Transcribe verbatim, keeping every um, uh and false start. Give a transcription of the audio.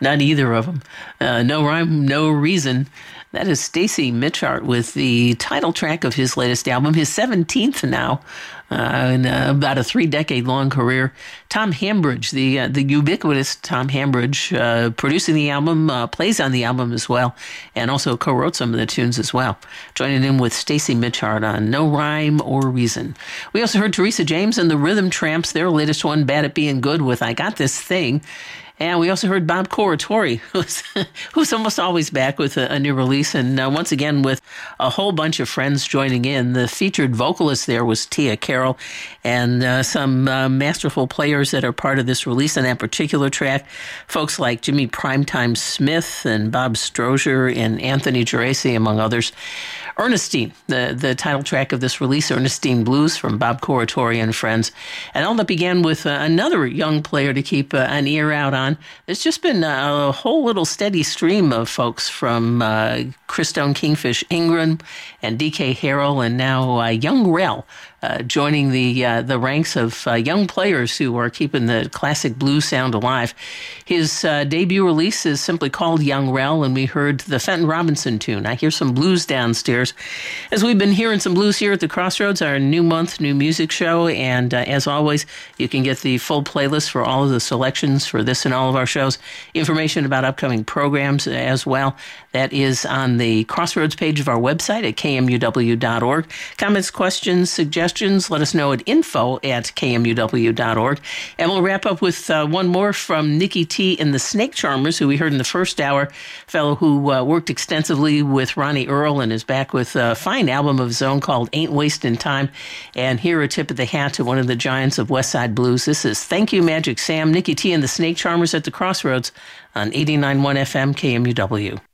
not either of them. Uh, no Rhyme, No Reason. That is Stacy Mitchart with the title track of his latest album, his seventeenth now, uh, in uh, about a three-decade-long career. Tom Hambridge, the uh, the ubiquitous Tom Hambridge, uh, producing the album, uh, plays on the album as well, and also co-wrote some of the tunes as well. Joining in with Stacy Mitchart on No Rhyme or Reason. We also heard Teresa James and the Rhythm Tramps, their latest one, Bad at Being Good, with I Got This Thing. And we also heard Bob Corritore, who's, who's almost always back with a, a new release, and uh, once again with a whole bunch of friends joining in. The featured vocalist there was Tia Carroll, and uh, some uh, masterful players that are part of this release on that particular track. Folks like Jimmy Primetime Smith and Bob Strozier and Anthony Geraci, among others. Ernestine, the, the title track of this release, Ernestine Blues from Bob Corritore and Friends. And all that began with uh, another young player to keep uh, an ear out on. There's just been a whole little steady stream of folks from uh, Christone Kingfish Ingram and D K Harrell, and now uh, Young Rel. Uh, joining the uh, the ranks of uh, young players who are keeping the classic blues sound alive. His uh, debut release is simply called Young Rel, and we heard the Fenton Robinson tune, I Hear Some Blues Downstairs. As we've been hearing some blues here at the Crossroads, our new month, new music show, and uh, as always, you can get the full playlist for all of the selections for this and all of our shows, information about upcoming programs as well. That is on the Crossroads page of our website at k m u w dot org. Comments, questions, suggestions, let us know at info at k m u w dot org. And we'll wrap up with uh, one more from Nikki T and the Snake Charmers, who we heard in the first hour, fellow who uh, worked extensively with Ronnie Earl and is back with a fine album of his own called Ain't Wastin' Time. And here a tip of the hat to one of the giants of West Side Blues. This is Thank You, Magic Sam, Nikki T and the Snake Charmers at the Crossroads on eighty-nine point one F M K M U W.